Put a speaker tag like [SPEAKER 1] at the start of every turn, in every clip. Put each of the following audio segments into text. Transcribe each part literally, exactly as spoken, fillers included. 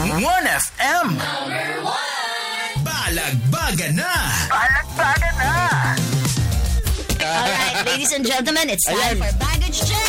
[SPEAKER 1] one F M. Number one. Balagbaga na. Balagbaga na.
[SPEAKER 2] Alright, ladies and gentlemen, it's time Ayan. for baggage check.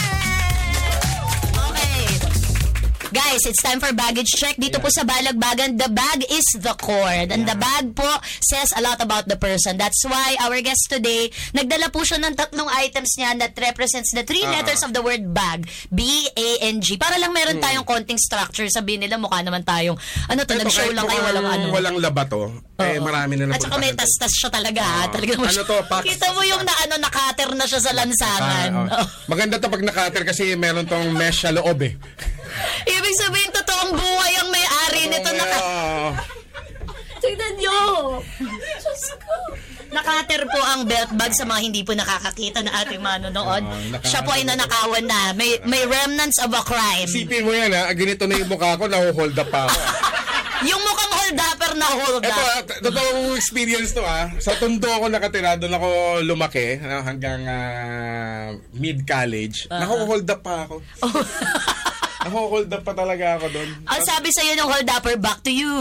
[SPEAKER 2] Guys, it's time for baggage check. Dito yeah. po sa Balagbagan, the bag is the cord. And yeah. the bag po says a lot about the person. That's why our guest today, nagdala po siya ng tatlong items niya that represents the three uh-huh. letters of the word bag. B A N G. Para lang meron tayong konting structure. Sabihin nila, mukha naman tayong, ano to, Ito, nag-show lang kayo, walang ano.
[SPEAKER 3] Walang laba to. Uh-oh. Eh, marami na napunta.
[SPEAKER 2] At saka may tas-tas siya talaga. Uh-huh. talaga
[SPEAKER 3] ano to, Pax?
[SPEAKER 2] Kita mo yung na, ano, nakater na siya sa lansangan. Uh, oh.
[SPEAKER 3] Maganda to pag nakater kasi meron tong mesh sa loob eh.
[SPEAKER 2] Ibig sabihin, totoong buhay ang may-ari nito. Naka... Tignan nyo! Diyos ko! Nakater po ang belt bag sa mga hindi po nakakakita na ating manonood. Uh, naka- Siya po ay nanakawan na. May may remnants of a crime.
[SPEAKER 3] Isipin mo yan ha, ganito na yung mukha ko, nahuhold up pa ako.
[SPEAKER 2] Yung mukhang hold upper na hold up.
[SPEAKER 3] Ito, totoong experience to ha. Sa Tondo ako nakatira, doon ako lumaki hanggang uh, mid-college. Uh-huh. Naku-hold up pa ako. Oh. Ako, hold up pa talaga ako doon.
[SPEAKER 2] Ang sabi sa'yo ng hold upper, back to you.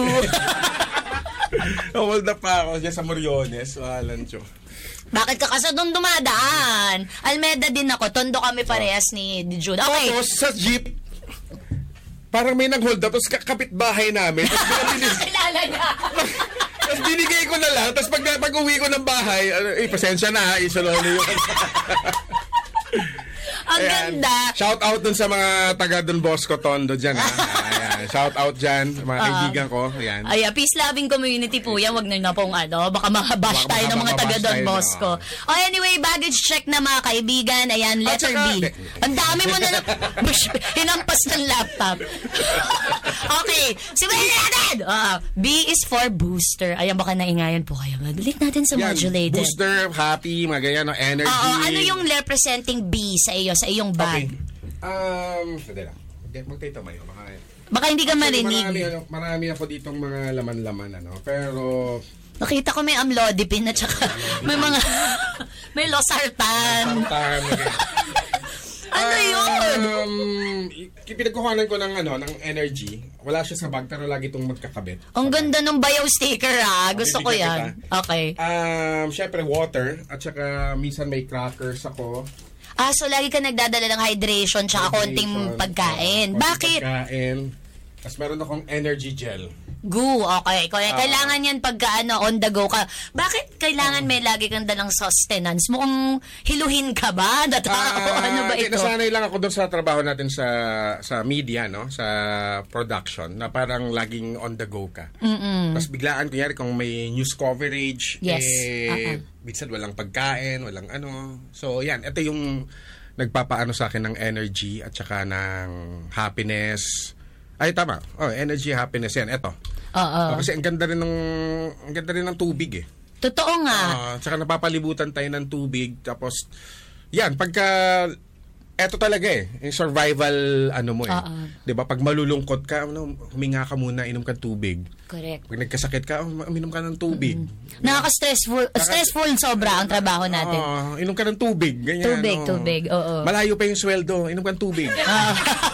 [SPEAKER 3] Hold up pa ako dyan sa Moriones. Walan siyo.
[SPEAKER 2] Bakit ka kasi doon dumadaan? Almeda din ako. Tondo kami parehas ni Jude. Okay.
[SPEAKER 3] Tapos sa jeep, parang may nag-hold up. Tapos kapitbahay namin. Tapos
[SPEAKER 2] Kilala niya.
[SPEAKER 3] Tapos binigay ko na lang. Tapos pag, pag uwi ko ng bahay, eh, pasensya na ha. Isolone yung...
[SPEAKER 2] Ang Ayan. ganda.
[SPEAKER 3] Shout out dun sa mga taga Don Bosco Tondo dyan. Ayan. Shout out dyan, mga uh, kaibigan ko. Ayan.
[SPEAKER 2] Ayan, peace-loving community po yan. Wag na na pong ano. Baka makabash tayo ng mga taga Don Bosco. Na, oh. oh, anyway, baggage check na mga kaibigan. Ayan, letter oh, B. Ang dami mo na hinampas ng laptop. Okay. Simulan natin! Uh, B is for booster. Ayan, baka naingayan po kayo. Balik natin sa yan, modulated.
[SPEAKER 3] Booster, happy, mga ganyan, no, energy.
[SPEAKER 2] Oo, ano yung representing B sa iyo? Sa iyong bag.
[SPEAKER 3] Okay. Um, hindi lang. Magtito mayo. Baka,
[SPEAKER 2] Baka hindi ka marinig.
[SPEAKER 3] Marami, ano, marami ako ditong mga laman-laman, ano. Pero...
[SPEAKER 2] Nakita ko may amlodipine at saka may mga... may losartan.
[SPEAKER 3] Losartan.
[SPEAKER 2] Ano yun?
[SPEAKER 3] Um, pinagkuhanan ko ng, ano, ng energy. Wala siya sa bag, pero lagi itong magkakabit.
[SPEAKER 2] Ang ganda ng bio sticker, ha? Gusto ko yan. Kita. Okay.
[SPEAKER 3] Um, Siyempre, water. At saka, minsan may crackers ako.
[SPEAKER 2] Ah, so lagi ka nagdadala ng hydration tsaka konting pagkain. Uh, Bakit?
[SPEAKER 3] Pagkain. Tapos meron akong energy gel.
[SPEAKER 2] Goo, okay. Kailangan uh, yan pagka ano, on the go ka. Bakit kailangan uh, may lagi kang dalang sustenance? Mukhang hiluhin ka ba? Data, uh, ano ba ito?
[SPEAKER 3] Nasanay lang ako doon sa trabaho natin sa sa media, no, sa production, na parang laging on the go ka.
[SPEAKER 2] Mm-mm.
[SPEAKER 3] Tapos biglaan, kunyari, kung may news coverage,
[SPEAKER 2] yes.
[SPEAKER 3] eh, uh-uh. minsan walang pagkain, walang ano. So, yan. Ito yung nagpapaano sa akin ng energy at saka ng happiness. Ay, tama. Oh, energy, happiness yan. Ito.
[SPEAKER 2] Oo.
[SPEAKER 3] Oh, kasi ang ganda rin ng, ang ganda rin ng tubig eh.
[SPEAKER 2] Totoo nga.
[SPEAKER 3] Uh, tsaka napapalibutan tayo ng tubig. Tapos, yan, pagka, eto talaga eh, yung survival, ano mo eh.
[SPEAKER 2] Uh-uh.
[SPEAKER 3] Diba, pag malulungkot ka, ano, huminga ka muna, inom ka tubig.
[SPEAKER 2] Correct.
[SPEAKER 3] Pag nagkasakit ka, oh, uminom ka ng tubig.
[SPEAKER 2] Mm-hmm. Nakaka-stressful, Nakaka- stressful sobra ang trabaho natin.
[SPEAKER 3] Uh, inom ka ng tubig. Ganyan,
[SPEAKER 2] tubig,
[SPEAKER 3] oh.
[SPEAKER 2] tubig, oo.
[SPEAKER 3] Malayo pa yung sweldo, inom ka ng tubig. Uh.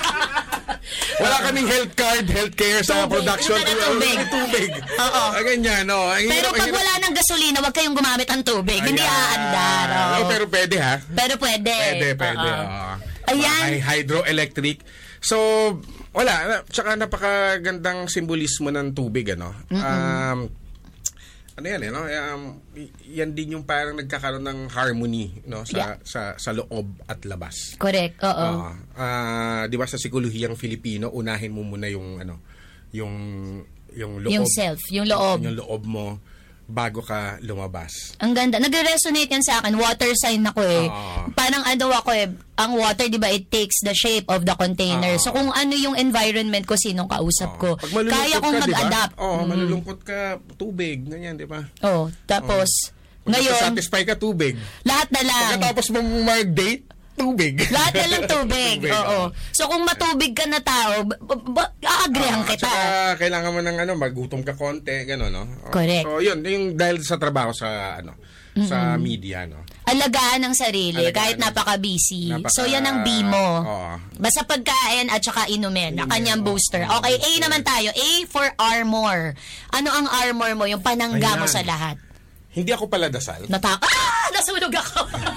[SPEAKER 3] Wala kaming health card, healthcare sa tubig. Production.
[SPEAKER 2] Tubig.
[SPEAKER 3] Tubig.
[SPEAKER 2] Oo.
[SPEAKER 3] Ah, ganyan, no. Ang
[SPEAKER 2] pero
[SPEAKER 3] hirap,
[SPEAKER 2] pag
[SPEAKER 3] hirap.
[SPEAKER 2] wala ng gasolina, wag kayong gumamit ng tubig. Ayan. Hindi aandar. Oh.
[SPEAKER 3] Oh, pero pwede, ha?
[SPEAKER 2] Pero pwede.
[SPEAKER 3] Pwede, pwede.
[SPEAKER 2] Uh-uh.
[SPEAKER 3] Oh.
[SPEAKER 2] Ayan.
[SPEAKER 3] May hydroelectric. So, wala. Tsaka napakagandang simbolismo ng tubig, ano. Mm-hmm. Um, ano yan, eh, no? Um, yan din yung parang nagkakaroon ng harmony, no, sa yeah. sa sa loob at labas.
[SPEAKER 2] Correct. Oo.
[SPEAKER 3] Uh, uh, 'Di ba sa psikolehiyang Filipino, unahin mo muna yung ano, yung yung loob,
[SPEAKER 2] yung self, yung loob.
[SPEAKER 3] Yung loob mo bago ka lumabas.
[SPEAKER 2] Ang ganda. Nagre-resonate yan sa akin. Water sign ako eh. Uh, Parang ano ako eh, ang water, di ba, it takes the shape of the container. Uh, so kung ano yung environment ko, sinong kausap uh, ko, kaya kong ka, mag-adapt.
[SPEAKER 3] Oo, oh,
[SPEAKER 2] mm.
[SPEAKER 3] malulungkot ka, tubig, ganyan, di ba?
[SPEAKER 2] Oo, oh, tapos, uh, ngayon,
[SPEAKER 3] satisfy ka, tubig.
[SPEAKER 2] Lahat na lang.
[SPEAKER 3] Pagkatapos mong mag-date, tubig.
[SPEAKER 2] Lahat na lang tubig. tubig Oo. So kung matubig ka na tao, aagrehan uh, kita.
[SPEAKER 3] At kailangan mo ng ano, magutom ka konti, gano'n, no?
[SPEAKER 2] Correct.
[SPEAKER 3] So yun, yung dahil sa trabaho sa ano, sa media, no?
[SPEAKER 2] Alagaan ng sarili,
[SPEAKER 3] Alagaan
[SPEAKER 2] kahit
[SPEAKER 3] ng-
[SPEAKER 2] napaka-busy.
[SPEAKER 3] Napaka-
[SPEAKER 2] so, yan ang B mo.
[SPEAKER 3] Oo.
[SPEAKER 2] Basta pagkain at saka inumin, na
[SPEAKER 3] Inumin,
[SPEAKER 2] kanyang
[SPEAKER 3] oo.
[SPEAKER 2] booster.
[SPEAKER 3] Oo.
[SPEAKER 2] Okay, A naman tayo. A for armor. Ano ang armor mo? Yung panangga mo
[SPEAKER 3] Ayan.
[SPEAKER 2] sa lahat.
[SPEAKER 3] Hindi ako pala dasal.
[SPEAKER 2] Natak... Ah! Nasunog ako!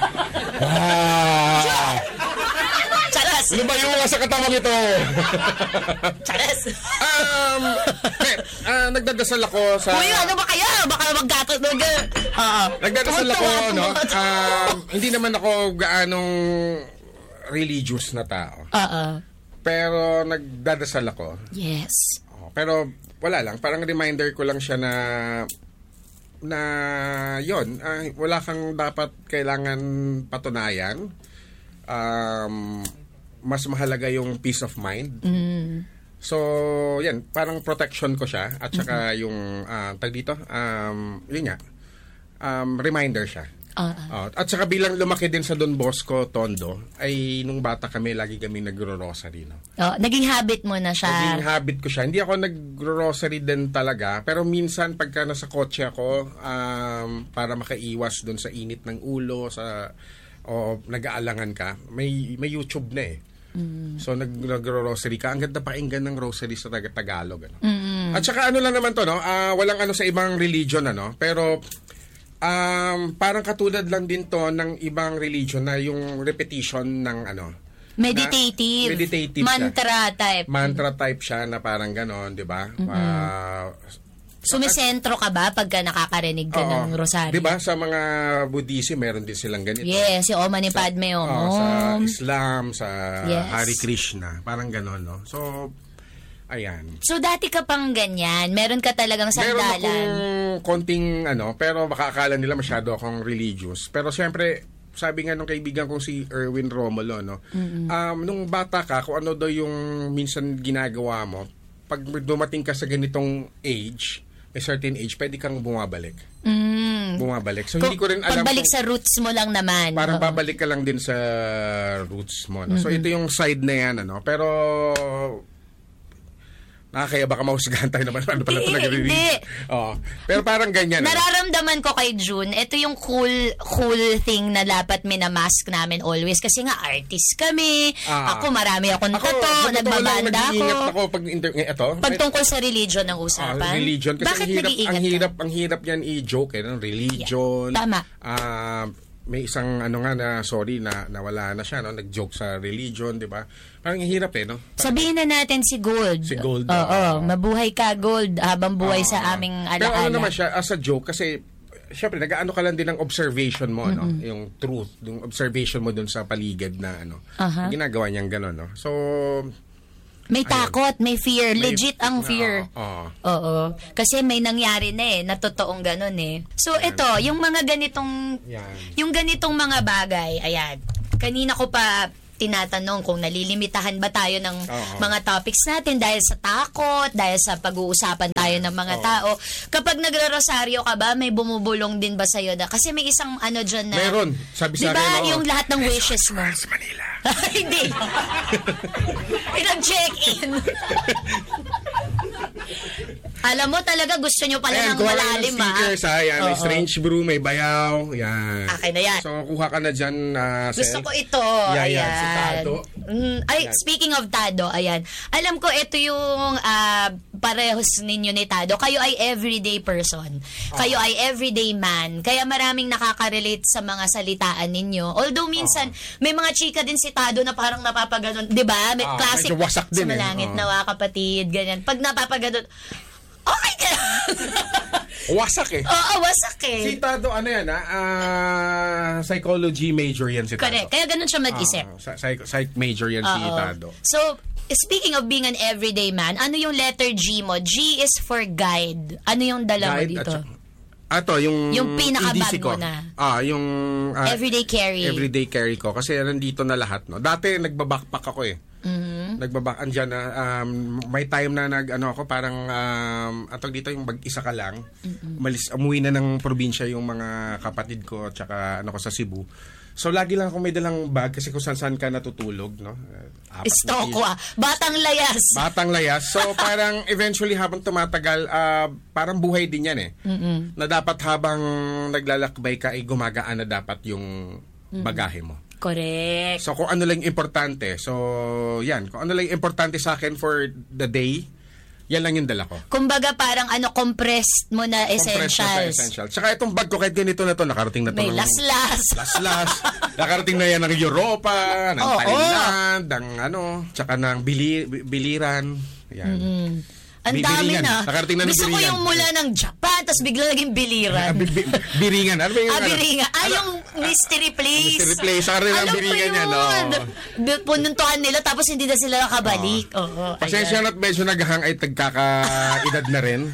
[SPEAKER 3] Ah!
[SPEAKER 2] Charas!
[SPEAKER 3] Lumayo ka sa katawang ito!
[SPEAKER 2] Charas!
[SPEAKER 3] um, eh, ah, nagdadasal ako sa...
[SPEAKER 2] Uy, ano ba kayo? Baka maggatot. Oo.
[SPEAKER 3] Nagdadasal ako,
[SPEAKER 2] Tuwa-tuwa
[SPEAKER 3] no?
[SPEAKER 2] po.
[SPEAKER 3] Um, hindi naman ako gaanong religious na tao.
[SPEAKER 2] Oo.
[SPEAKER 3] Pero nagdadasal ako.
[SPEAKER 2] Yes.
[SPEAKER 3] Oh, pero wala lang, parang reminder ko lang siya na na yon, ah, wala kang dapat kailangan patunayan. Um, mas mahalaga yung peace of mind.
[SPEAKER 2] Mm.
[SPEAKER 3] So, yan, parang protection ko siya at saka
[SPEAKER 2] Mm-hmm.
[SPEAKER 3] yung uh, tag dito, um, yun nga, um, reminder siya.
[SPEAKER 2] Ah,
[SPEAKER 3] Oh, at saka bilang lumaki din sa Don Bosco, Tondo, ay nung bata kami, lagi kami nagro-rosary, no?
[SPEAKER 2] Oh, naging habit mo na siya.
[SPEAKER 3] Naging habit ko siya. Hindi ako nag-rosary din talaga. Pero minsan, pagka nasa kotse ako, um, para makaiwas dun sa init ng ulo, sa o nag-aalangan ka, may, may YouTube na eh.
[SPEAKER 2] Mm.
[SPEAKER 3] So, nag, nag-rosary ka. Ang ganda pakinggan ng rosary sa Taga- Tagalog. Ano?
[SPEAKER 2] Mm.
[SPEAKER 3] At saka ano lang naman to, no? Ah, walang ano sa ibang religion, ano? Pero... Um, parang katulad lang din to ng ibang religion na yung repetition ng ano.
[SPEAKER 2] Meditative.
[SPEAKER 3] Na, meditative siya.
[SPEAKER 2] Mantra type.
[SPEAKER 3] Mantra type siya na parang ganon, di ba? Ah,
[SPEAKER 2] Sumisentro ka ba pagka nakakarinig ka
[SPEAKER 3] oo.
[SPEAKER 2] ng rosaryo?
[SPEAKER 3] Di ba sa mga Buddhism meron din silang ganito.
[SPEAKER 2] Yes, yung Om Mani Padme Om.
[SPEAKER 3] Oo, sa Islam, sa
[SPEAKER 2] Yes.
[SPEAKER 3] Hare Krishna, parang ganon, no? So, ayan.
[SPEAKER 2] So, dati ka pang ganyan. Meron ka talagang
[SPEAKER 3] Meron
[SPEAKER 2] sandalan.
[SPEAKER 3] akong konting ano, pero baka akala nila masyado akong religious. Pero siyempre, sabi nga nung kaibigan kong si Erwin Romulo, no? Um, nung bata ka, kung ano daw yung minsan ginagawa mo, pag dumating ka sa ganitong age, a certain age, pwede kang bumabalik.
[SPEAKER 2] Mm.
[SPEAKER 3] Bumabalik. So,
[SPEAKER 2] Kung-
[SPEAKER 3] hindi ko rin alam
[SPEAKER 2] Pagbalik
[SPEAKER 3] kung-
[SPEAKER 2] sa roots mo lang naman.
[SPEAKER 3] parang
[SPEAKER 2] Oo.
[SPEAKER 3] babalik ka lang din sa roots mo. No? So, ito yung side na yan. Ano? Pero, nakakaya baka mahusgahan tayo naman. Ano pala ito
[SPEAKER 2] Hindi,
[SPEAKER 3] nag-release?
[SPEAKER 2] hindi.
[SPEAKER 3] Oo. Pero parang ganyan. ano?
[SPEAKER 2] Nararamdaman ko kay June, ito yung cool cool thing na dapat minamask namin always. Kasi nga, artist kami.
[SPEAKER 3] Ah.
[SPEAKER 2] Ako, marami akong
[SPEAKER 3] Ako,
[SPEAKER 2] tato.
[SPEAKER 3] sa totoo lang,
[SPEAKER 2] Nagbabanda ako.
[SPEAKER 3] nag-iingat ako pag inter... eh, Ito.
[SPEAKER 2] Pag tungkol sa religion ng
[SPEAKER 3] Ah,
[SPEAKER 2] usapan.
[SPEAKER 3] religion. Kasi
[SPEAKER 2] Bakit
[SPEAKER 3] ang hirap,
[SPEAKER 2] nag-iingat
[SPEAKER 3] ang
[SPEAKER 2] ka?
[SPEAKER 3] hirap, ang hirap yan i-joke. Eh, no? Religion.
[SPEAKER 2] Yeah. Tama.
[SPEAKER 3] Ah, may isang ano nga na, sorry, na nawala na siya. No? Nag-joke sa religion, di ba? Parang ang hirap eh, no?
[SPEAKER 2] Sabihin na natin si Gold.
[SPEAKER 3] Si Gold,
[SPEAKER 2] Oo,
[SPEAKER 3] oo.
[SPEAKER 2] mabuhay ka, Gold, habang buhay
[SPEAKER 3] Oo.
[SPEAKER 2] sa aming alaala.
[SPEAKER 3] Pero ano naman siya, as a joke, kasi syempre, nag-ano ka lang din ng observation mo, no? Yung truth, yung observation mo dun sa paligid na ano.
[SPEAKER 2] Aha.
[SPEAKER 3] Ginagawa niyang gano'n, no? So,
[SPEAKER 2] May takot, may fear.
[SPEAKER 3] May-
[SPEAKER 2] Legit ang fear.
[SPEAKER 3] Oo, oo.
[SPEAKER 2] Oo. Kasi may nangyari na eh, na totoong ganun eh. So, ito, yung mga ganitong,
[SPEAKER 3] Yan.
[SPEAKER 2] yung ganitong mga bagay, ayan, kanina ko pa tinatanong kung nalilimitahan ba tayo ng
[SPEAKER 3] Oo.
[SPEAKER 2] mga topics natin dahil sa takot, dahil sa pag-uusapan tayo ng mga
[SPEAKER 3] Oo.
[SPEAKER 2] tao. Kapag nagro-rosaryo ka ba, may bumubulong din ba sa'yo? Na, kasi may isang ano dyan na...
[SPEAKER 3] Meron. Sabi sa
[SPEAKER 2] diba,
[SPEAKER 3] akin, oo.
[SPEAKER 2] yung lahat ng wishes mo?
[SPEAKER 3] sa Manila.
[SPEAKER 2] Hindi. Pinag-check-in. Alam mo talaga gusto nyo pala
[SPEAKER 3] Ayan,
[SPEAKER 2] ng
[SPEAKER 3] kuha ka
[SPEAKER 2] malalim,
[SPEAKER 3] ng
[SPEAKER 2] ha?
[SPEAKER 3] stickers, ha? Yan, may
[SPEAKER 2] Oo.
[SPEAKER 3] strange brew, may bayaw. Yan.
[SPEAKER 2] Akin na yan.
[SPEAKER 3] So, kuha ka na dyan, uh,
[SPEAKER 2] Gusto ko ito.
[SPEAKER 3] Yeah,
[SPEAKER 2] ayan.
[SPEAKER 3] yan, si Tado.
[SPEAKER 2] Mm, ay,
[SPEAKER 3] Yan.
[SPEAKER 2] speaking of Tado, ayan. Alam ko, ito yung ah, parehos ninyo ni Tado. Kayo ay everyday person. Kayo ay everyday man. Kaya maraming nakaka-relate sa mga salitaan ninyo. Although minsan, may mga chika din si Tado na parang napapaganon. Di ba? May
[SPEAKER 3] Ah,
[SPEAKER 2] classic.
[SPEAKER 3] medyo wasak din
[SPEAKER 2] sa
[SPEAKER 3] eh.
[SPEAKER 2] malangit
[SPEAKER 3] Oo.
[SPEAKER 2] nawa kapatid. Ganyan. Pag napapaganon, okay ka.
[SPEAKER 3] Wasak eh.
[SPEAKER 2] Oo, wasak eh.
[SPEAKER 3] Si Tado, ano yan, ha? Ah, psychology major yan si Tado.
[SPEAKER 2] Correct. Kaya ganun siya mag-isip.
[SPEAKER 3] Ah, psych, psych major yan si
[SPEAKER 2] Oo.
[SPEAKER 3] Tado.
[SPEAKER 2] So, speaking of being an everyday man, ano yung letter G mo? G is for guide. Ano yung dala mo
[SPEAKER 3] Guide
[SPEAKER 2] dito?
[SPEAKER 3] at saka- Ato, yung
[SPEAKER 2] Yung pinaka-bag
[SPEAKER 3] E D C ko.
[SPEAKER 2] mo na.
[SPEAKER 3] Ah, yung ah,
[SPEAKER 2] Everyday carry.
[SPEAKER 3] everyday carry ko kasi nandito na lahat, no. Dati nagba-backpack ako eh.
[SPEAKER 2] Mm-hmm.
[SPEAKER 3] Nagbaba, andyan na, um, may time na nag, ano ako, parang, um, atog dito yung mag-isa ka lang. Mm-hmm. Malis, umuwi na ng probinsya yung mga kapatid ko, tsaka ano ko sa Cebu. So, lagi lang ako may dalang bag kasi kung saan-saan ka natutulog, no? Uh,
[SPEAKER 2] Istoko ah. Batang layas.
[SPEAKER 3] Batang layas. So, parang eventually habang tumatagal, uh, parang buhay din yan eh.
[SPEAKER 2] Mm-mm.
[SPEAKER 3] Na dapat habang naglalakbay ka, ay gumagaan na dapat yung bagahe mo.
[SPEAKER 2] Correct.
[SPEAKER 3] So, kung ano lang importante. So, yan. Kung ano lang importante sa akin for the day, yan lang yung dala ko.
[SPEAKER 2] Kumbaga parang ano, compressed mo na essentials.
[SPEAKER 3] Compressed na sa essentials. Tsaka itong bag ko, kahit ganito na to, nakarating na to.
[SPEAKER 2] May
[SPEAKER 3] ng,
[SPEAKER 2] laslas.
[SPEAKER 3] Laslas. Nakarating na yan ng Europa, ng
[SPEAKER 2] oh,
[SPEAKER 3] Thailand, ng ano, tsaka ng bili, biliran. Yan.
[SPEAKER 2] Mm-hmm. Ang
[SPEAKER 3] Bi-
[SPEAKER 2] dami
[SPEAKER 3] biringan.
[SPEAKER 2] na.
[SPEAKER 3] Nakarating na ng
[SPEAKER 2] Gusto ko
[SPEAKER 3] biringan.
[SPEAKER 2] yung mula ng Japan, tapos bigla naging biliran.
[SPEAKER 3] Ah, bi- bi- biringan. Ano ba yung...
[SPEAKER 2] Ah,
[SPEAKER 3] ano?
[SPEAKER 2] biringan. Ah, yung mystery place.
[SPEAKER 3] Mystery place. Saka rin ang
[SPEAKER 2] Alam ko
[SPEAKER 3] biringan
[SPEAKER 2] yun.
[SPEAKER 3] yan. Oh.
[SPEAKER 2] Pununtuhan nila, tapos hindi na sila nakabalik. Oo. Oh,
[SPEAKER 3] Pasensya na't medyo naghang ay tagkaka-edad na rin.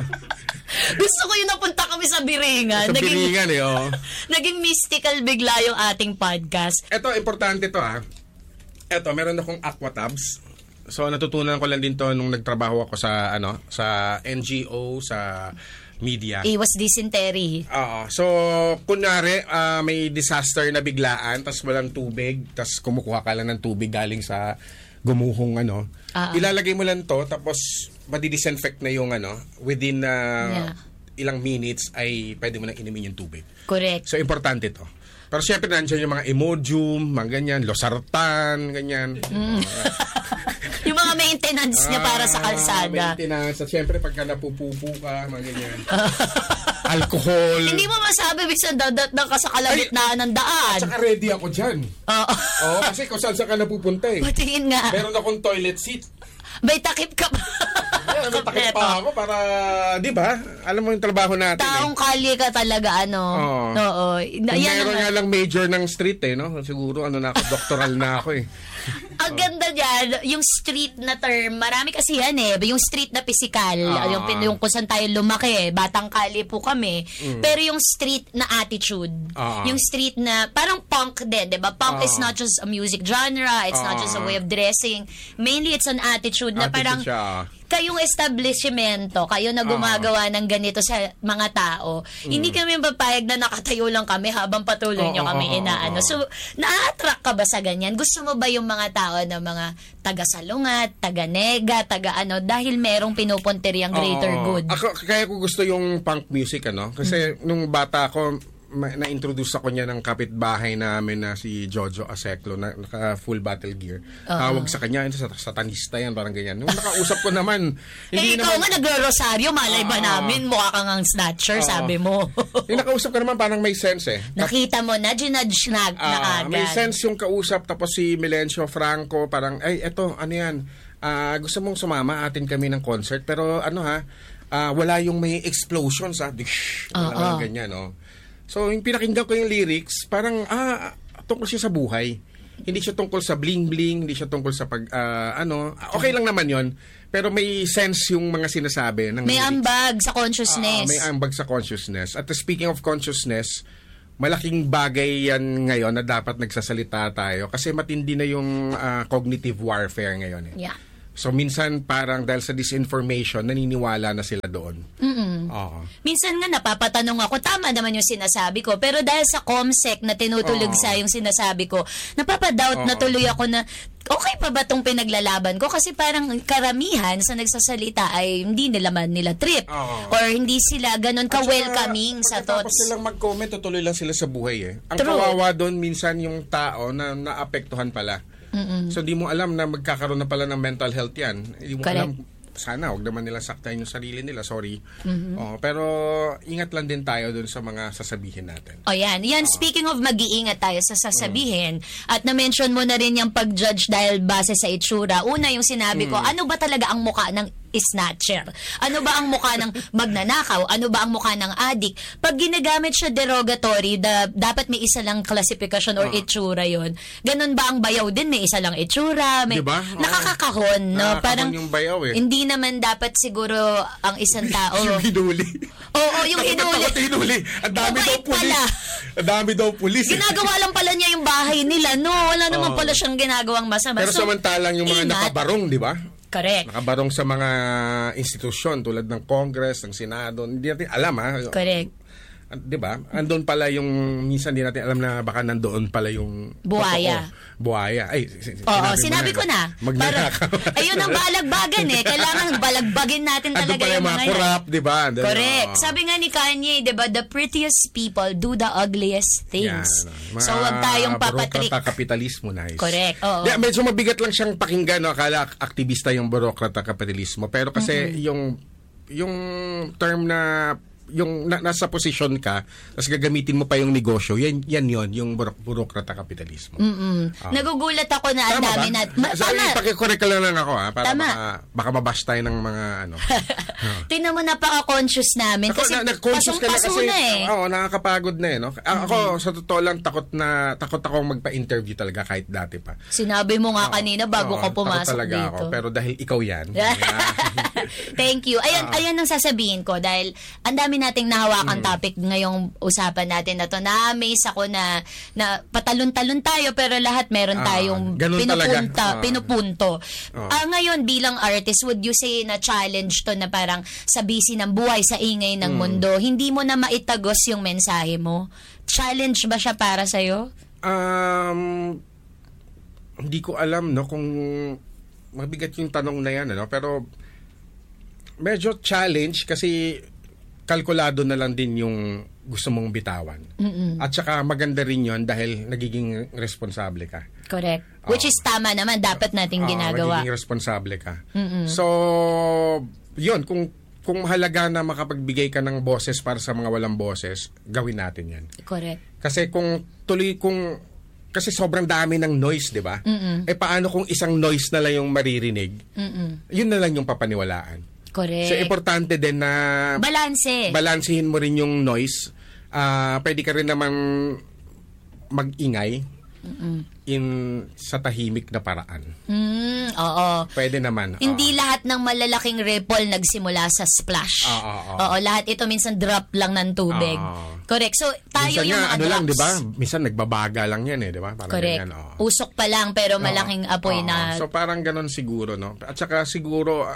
[SPEAKER 2] Gusto ko yung napunta kami sa biringan.
[SPEAKER 3] Sa
[SPEAKER 2] Naging,
[SPEAKER 3] biringan eh, oh.
[SPEAKER 2] naging mystical bigla yung ating podcast.
[SPEAKER 3] Ito, importante to ha. Ito, meron akong aquatabs. So, natutunan ko lang din to nung nagtrabaho ako sa, ano, sa N G O, sa media.
[SPEAKER 2] Iwas dysentery.
[SPEAKER 3] Oo. So, kunwari, uh, may disaster na biglaan, tas walang tubig, tas kumukuha ka lang ng tubig galing sa gumuhong, ano.
[SPEAKER 2] Uh-huh.
[SPEAKER 3] Ilalagay mo lang to, tapos madidisinfect na yung, ano, within uh,
[SPEAKER 2] yeah.
[SPEAKER 3] ilang minutes ay pwede mo nang inumin yung tubig.
[SPEAKER 2] Correct.
[SPEAKER 3] So, importante to. Pero syempre, nandiyan yung mga Imodium, mga ganyan, Losartan, ganyan.
[SPEAKER 2] Mm. Yung mga maintenance niya para sa kalsada.
[SPEAKER 3] Maintenance. At syempre, pagka napupupo ka, mga ganyan. Alcohol.
[SPEAKER 2] Hindi mo masabi, bisan dadat na ka sa kalagitnaan ng daan.
[SPEAKER 3] At saka ready ako dyan.
[SPEAKER 2] Oo.
[SPEAKER 3] Oo, kasi kung saan saan ka napupunta eh.
[SPEAKER 2] Patingin nga.
[SPEAKER 3] Meron akong toilet seat.
[SPEAKER 2] May takip ka pa.
[SPEAKER 3] Yeah, may takip pa ako para, di ba? Alam mo yung trabaho natin
[SPEAKER 2] Taong
[SPEAKER 3] eh.
[SPEAKER 2] kalye ka talaga, ano.
[SPEAKER 3] Oo.
[SPEAKER 2] Oo.
[SPEAKER 3] Kung
[SPEAKER 2] Yan
[SPEAKER 3] meron
[SPEAKER 2] ang-
[SPEAKER 3] nga lang major ng street eh, no? Siguro ano na ako, doctoral na ako eh.
[SPEAKER 2] Ang ganda dyan, yung street na term, marami kasi yan eh. Yung street na physical,
[SPEAKER 3] Ah.
[SPEAKER 2] yung, pin- yung kung saan tayo lumaki eh. Batang kali po kami. Pero yung street na attitude,
[SPEAKER 3] Ah.
[SPEAKER 2] yung street na, parang punk din, di ba? Punk
[SPEAKER 3] Ah.
[SPEAKER 2] is not just a music genre, it's not
[SPEAKER 3] Ah.
[SPEAKER 2] just a way of dressing. Mainly, it's an attitude na
[SPEAKER 3] Attitude
[SPEAKER 2] parang,
[SPEAKER 3] siya.
[SPEAKER 2] kayong establishmento, kayo na gumagawa ng ganito sa mga tao, hindi kami papayag na nakatayo lang kami habang patuloy
[SPEAKER 3] Oo,
[SPEAKER 2] nyo kami
[SPEAKER 3] oo, oo,
[SPEAKER 2] inaano.
[SPEAKER 3] oo.
[SPEAKER 2] So, na-attract ka ba sa ganyan? Gusto mo ba yung mga tao na mga taga-salungat, taga-nega, taga-ano, dahil merong pinupuntir yung greater
[SPEAKER 3] Oo.
[SPEAKER 2] good?
[SPEAKER 3] Ako, kaya ko gusto yung punk music, ano? Kasi nung bata ako, ma- na-introduce ako niya ng kapitbahay namin na si Jojo Aseclo, na naka full battle gear. Tawag sa kanya, sa satanista yan, parang ganyan. Nung nakausap ko naman,
[SPEAKER 2] Eh,
[SPEAKER 3] hindi
[SPEAKER 2] ikaw
[SPEAKER 3] naman...
[SPEAKER 2] nga nagro-rosaryo, malay ba
[SPEAKER 3] Oo.
[SPEAKER 2] namin, mukha kang ang snatcher,
[SPEAKER 3] Oo.
[SPEAKER 2] sabi mo.
[SPEAKER 3] Yung nakausap ko naman, parang may sense eh.
[SPEAKER 2] Nakita mo na, ginudge na, na
[SPEAKER 3] Ah,
[SPEAKER 2] agad.
[SPEAKER 3] may sense yung kausap, tapos si Melencio Franco, parang, ay, eto, ano yan, Ah, gusto mong sumama, atin kami ng concert, pero ano ha, ah, wala yung may explosions ha, dish,
[SPEAKER 2] Oo.
[SPEAKER 3] wala ganyan, no? So, yung pinakinggan ko yung lyrics, parang, ah, tungkol siya sa buhay. Hindi siya tungkol sa bling-bling, hindi siya tungkol sa pag, ah, ano, okay lang naman yon, pero may sense yung mga sinasabi ng
[SPEAKER 2] May
[SPEAKER 3] lyrics.
[SPEAKER 2] ambag sa
[SPEAKER 3] Ah,
[SPEAKER 2] consciousness.
[SPEAKER 3] may ambag sa consciousness. At speaking of consciousness, malaking bagay yan ngayon na dapat nagsasalita tayo kasi matindi na yung ah, cognitive warfare ngayon. Eh.
[SPEAKER 2] Yeah.
[SPEAKER 3] So minsan parang dahil sa disinformation, naniniwala na sila doon.
[SPEAKER 2] Mm-mm.
[SPEAKER 3] Oo.
[SPEAKER 2] Minsan nga napapatanong ako, tama naman yung sinasabi ko, pero dahil sa COMSEC na tinutulog
[SPEAKER 3] Oo.
[SPEAKER 2] sa yung sinasabi ko, napapadoubt na
[SPEAKER 3] Oo.
[SPEAKER 2] tuloy ako na, okay pa ba tong pinaglalaban ko? Kasi parang karamihan sa nagsasalita ay hindi nila man nila trip.
[SPEAKER 3] Oo.
[SPEAKER 2] Or hindi sila ganun
[SPEAKER 3] At saka,
[SPEAKER 2] ka-welcoming sa
[SPEAKER 3] pagkatapos
[SPEAKER 2] thoughts.
[SPEAKER 3] silang mag-comment, tutuloy lang sila sa buhay eh. Ang
[SPEAKER 2] True.
[SPEAKER 3] kawawa doon minsan yung tao na naapektuhan pala.
[SPEAKER 2] Mm-mm.
[SPEAKER 3] So di mo alam na magkakaroon na pala ng mental health yan. Hindi mo
[SPEAKER 2] Correct.
[SPEAKER 3] alam, sana huwag naman nila saktahin yung sarili nila, sorry.
[SPEAKER 2] Mm-hmm.
[SPEAKER 3] Oh, pero ingat lang din tayo dun sa mga sasabihin natin.
[SPEAKER 2] O yan. Yan, speaking of mag-iingat tayo sa sasabihin, at na-mention mo na rin yung pag-judge dahil base sa itsura. Una, yung sinabi ko, ano ba talaga ang mukha ng snatcher? Ano ba ang mukha ng magnanakaw? Ano ba ang mukha ng adik? Pag ginagamit siya derogatory, da, dapat may isa lang klasifikasyon or
[SPEAKER 3] Oh.
[SPEAKER 2] itsura yon. Ganun ba ang bayaw din? May isa lang itsura. May,
[SPEAKER 3] Diba? Oo.
[SPEAKER 2] Nakakakahon, no?
[SPEAKER 3] Nakakahon
[SPEAKER 2] Parang,
[SPEAKER 3] yung bayaw eh.
[SPEAKER 2] hindi naman dapat siguro ang isang tao.
[SPEAKER 3] Yung hinuli.
[SPEAKER 2] Oo, yung hinuli.
[SPEAKER 3] Takot hinuli. Ang dami daw
[SPEAKER 2] Mabait
[SPEAKER 3] pulis.
[SPEAKER 2] pala.
[SPEAKER 3] Ang dami daw pulis.
[SPEAKER 2] Ginagawa lang pala niya yung bahay nila. No, wala naman
[SPEAKER 3] Oo.
[SPEAKER 2] pala siyang ginagawang masama.
[SPEAKER 3] Pero
[SPEAKER 2] So,
[SPEAKER 3] samantalang yung mga
[SPEAKER 2] ingat.
[SPEAKER 3] nakabarong, di ba?
[SPEAKER 2] Correct.
[SPEAKER 3] Nakabarong sa mga institusyon tulad ng Congress, ng Senado. Hindi natin alam ha.
[SPEAKER 2] Correct.
[SPEAKER 3] Di ba? Andun pala yung, minsan di natin alam na baka nandoon pala yung
[SPEAKER 2] Buhaya.
[SPEAKER 3] totoo. Buhaya. Ay, s-
[SPEAKER 2] Oo,
[SPEAKER 3] mo
[SPEAKER 2] sinabi ko na.
[SPEAKER 3] Magnanakaw.
[SPEAKER 2] Para- ayun ang balagbagan eh. Kailangan balagbagin natin
[SPEAKER 3] Andun
[SPEAKER 2] talaga
[SPEAKER 3] pala
[SPEAKER 2] yung
[SPEAKER 3] yung mga
[SPEAKER 2] mga yan.
[SPEAKER 3] kurap, di ba? Andun,
[SPEAKER 2] Correct.
[SPEAKER 3] oo.
[SPEAKER 2] Sabi nga ni Kanye, di ba, the prettiest people do the ugliest things.
[SPEAKER 3] Yan.
[SPEAKER 2] So, wag tayong papatrik.
[SPEAKER 3] Burokrata kapitalismo, nice.
[SPEAKER 2] Correct, oo.
[SPEAKER 3] Yeah, medyo mabigat lang siyang pakinggan, no? Akala aktivista yung burokrata kapitalismo. Pero kasi yung yung term na yung na, nasa posisyon ka, tapos gagamitin mo pa yung negosyo, yan yan yon yung buro, burokrata kapitalismo.
[SPEAKER 2] Mm-mm. Nagugulat ako na ang
[SPEAKER 3] Tama
[SPEAKER 2] dami
[SPEAKER 3] ba?
[SPEAKER 2] na... Ma-
[SPEAKER 3] Sa,
[SPEAKER 2] tama.
[SPEAKER 3] Pakikorek ka lang lang ako, ha? Para
[SPEAKER 2] Tama.
[SPEAKER 3] baka, baka mabash tayo ng mga ano.
[SPEAKER 2] Tingnan mo, napaka-conscious namin.
[SPEAKER 3] Ako,
[SPEAKER 2] Kasi
[SPEAKER 3] na, na-conscious ka na
[SPEAKER 2] pasong-paso
[SPEAKER 3] kasi,
[SPEAKER 2] na eh.
[SPEAKER 3] oo, nakakapagod na eh, no? A- Ako, sa totoo lang, takot na, takot ako magpa-interview talaga kahit dati pa.
[SPEAKER 2] Sinabi mo nga kanina bago
[SPEAKER 3] Oo,
[SPEAKER 2] ka pumasok
[SPEAKER 3] takot talaga
[SPEAKER 2] dito.
[SPEAKER 3] Ako, pero dahil ikaw yan.
[SPEAKER 2] Thank you. Ayan,
[SPEAKER 3] Ah.
[SPEAKER 2] ayan ang sasabihin ko dahil ang dami nating nahawakan topic ngayong usapan natin na to. Na-amaze ako na, na patalon-talon tayo pero lahat meron
[SPEAKER 3] Ah,
[SPEAKER 2] tayong
[SPEAKER 3] ganun
[SPEAKER 2] pinupunta,
[SPEAKER 3] talaga. Ah.
[SPEAKER 2] pinupunto.
[SPEAKER 3] Ah.
[SPEAKER 2] Ah, ngayon, bilang artist, would you say na challenge to na parang sa busy ng buhay, sa ingay ng
[SPEAKER 3] Hmm.
[SPEAKER 2] mundo, hindi mo na maitagos yung mensahe mo? Challenge ba siya para sa'yo?
[SPEAKER 3] Um, hindi ko alam, no, kung mabigat yung tanong na yan, ano, pero medyo challenge kasi kalkulado na lang din yung gusto mong bitawan.
[SPEAKER 2] Mm-mm.
[SPEAKER 3] At saka maganda rin yon dahil nagiging responsable ka.
[SPEAKER 2] Correct. Which
[SPEAKER 3] Oo.
[SPEAKER 2] is tama naman, dapat nating
[SPEAKER 3] Oo,
[SPEAKER 2] ginagawa.
[SPEAKER 3] magiging responsable ka.
[SPEAKER 2] Mm-mm.
[SPEAKER 3] So, yun, kung kung mahalaga na makapagbigay ka ng boses para sa mga walang boses, gawin natin yan.
[SPEAKER 2] Correct.
[SPEAKER 3] Kasi kung tuloy, kung kasi sobrang dami ng noise, di ba?
[SPEAKER 2] Mm-mm.
[SPEAKER 3] Eh paano kung isang noise na lang yung maririnig?
[SPEAKER 2] Mm-mm.
[SPEAKER 3] Yun na lang yung papaniwalaan.
[SPEAKER 2] Correct.
[SPEAKER 3] So, importante din na
[SPEAKER 2] Balanse.
[SPEAKER 3] balansehin mo rin yung noise. Ah, pwede ka rin naman mag-ingay in sa tahimik na paraan.
[SPEAKER 2] Mm, oo.
[SPEAKER 3] Pwede naman.
[SPEAKER 2] Hindi
[SPEAKER 3] oo.
[SPEAKER 2] lahat ng malalaking ripple nagsimula sa splash.
[SPEAKER 3] Oo, oo, oo.
[SPEAKER 2] Oo, lahat ito minsan drop lang ng tubig.
[SPEAKER 3] Oo.
[SPEAKER 2] Correct. So, tayo
[SPEAKER 3] Minsan
[SPEAKER 2] yung
[SPEAKER 3] nga,
[SPEAKER 2] mga
[SPEAKER 3] ano lang,
[SPEAKER 2] drops.
[SPEAKER 3] di ba? Minsan nagbabaga lang yan eh, di ba? Parang
[SPEAKER 2] Correct.
[SPEAKER 3] ganyan, oo.
[SPEAKER 2] Usok pa lang pero malaking
[SPEAKER 3] Oo.
[SPEAKER 2] apoy
[SPEAKER 3] Oo.
[SPEAKER 2] na...
[SPEAKER 3] So parang ganon siguro, no? At saka siguro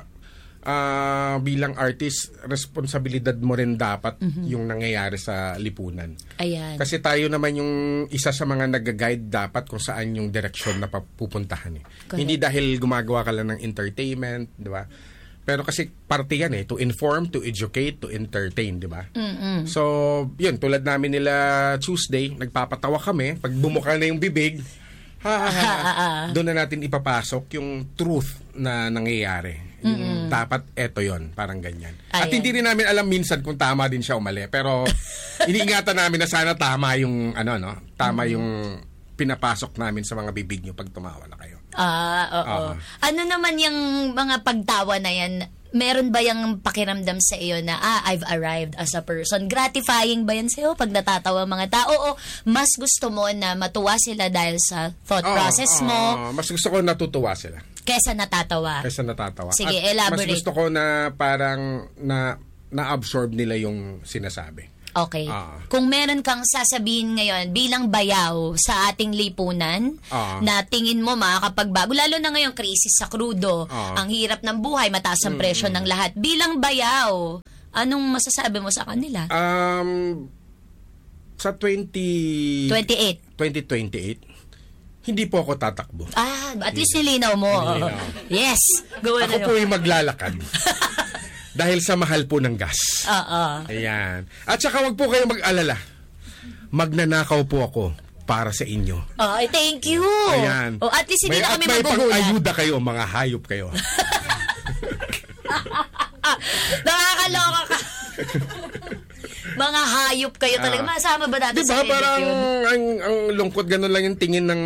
[SPEAKER 3] ah, bilang artist, responsibilidad mo rin dapat yung nangyayari sa lipunan.
[SPEAKER 2] Ayan.
[SPEAKER 3] Kasi tayo naman yung isa sa mga nag-guide dapat kung saan yung direksyon na pupuntahan eh.
[SPEAKER 2] Correct.
[SPEAKER 3] Hindi dahil gumagawa ka lang ng entertainment, di ba? Pero kasi parte yan eh, to inform, to educate, to entertain, di ba?
[SPEAKER 2] Mm-mm.
[SPEAKER 3] So, yun, tulad namin nila Tuesday, nagpapatawa kami. Pag bumuka na yung bibig, ha, ha, ha, doon na natin ipapasok yung truth na nangyayari. Yung dapat eto yon, parang ganyan. At
[SPEAKER 2] Ayan.
[SPEAKER 3] hindi rin namin alam minsan kung tama din siya o mali. Pero iniingatan namin na sana tama yung, ano, no? Tama yung pinapasok namin sa mga bibig nyo pag tumawa na kayo.
[SPEAKER 2] Ah, oo.
[SPEAKER 3] Ah.
[SPEAKER 2] Ano naman yung mga pagtawa na yan? Meron ba yung pakiramdam sa iyo na, ah, I've arrived as a person? Gratifying ba yan sa'yo pag natatawa ang mga tao? O mas gusto mo na matuwa sila dahil sa thought
[SPEAKER 3] Oo,
[SPEAKER 2] process mo
[SPEAKER 3] oo. Mas gusto ko natutuwa sila.
[SPEAKER 2] kesa natatawa?
[SPEAKER 3] Kaysa natatawa.
[SPEAKER 2] Sige,
[SPEAKER 3] At
[SPEAKER 2] elaborate.
[SPEAKER 3] mas gusto ko na parang na na-absorb nila yung sinasabi.
[SPEAKER 2] Okay.
[SPEAKER 3] Ah.
[SPEAKER 2] Kung meron kang sasabihin ngayon bilang bayaw sa ating lipunan
[SPEAKER 3] Ah.
[SPEAKER 2] na tingin mo makakapagbago, lalo na ngayong krisis sa krudo,
[SPEAKER 3] Ah.
[SPEAKER 2] ang hirap ng buhay, mataas ang presyo ng lahat. Bilang bayaw, anong masasabi mo sa kanila?
[SPEAKER 3] Um, sa twenty
[SPEAKER 2] twenty-eight.
[SPEAKER 3] twenty twenty-eight, hindi po ako tatakbo.
[SPEAKER 2] Ah, at least nilinaw mo.
[SPEAKER 3] Nilinaw.
[SPEAKER 2] Yes. Gawa na
[SPEAKER 3] Ako po ay maglalakad. Dahil sa mahal po ng gas.
[SPEAKER 2] Oo.
[SPEAKER 3] Ayan. At saka wag po kayong mag-alala. Magnanakaw po ako para sa inyo.
[SPEAKER 2] Ay, thank you.
[SPEAKER 3] Ayan.
[SPEAKER 2] O, at least hindi
[SPEAKER 3] May,
[SPEAKER 2] na
[SPEAKER 3] at
[SPEAKER 2] kami
[SPEAKER 3] may
[SPEAKER 2] magugulat.
[SPEAKER 3] pang-ayuda kayo, mga hayop kayo.
[SPEAKER 2] Nakakaloka ka. Mga hayop kayo talaga.
[SPEAKER 3] Ah.
[SPEAKER 2] Masama ba natin
[SPEAKER 3] Diba
[SPEAKER 2] sa edit
[SPEAKER 3] parang
[SPEAKER 2] yun?
[SPEAKER 3] ang, ang lungkot ganun lang yung tingin ng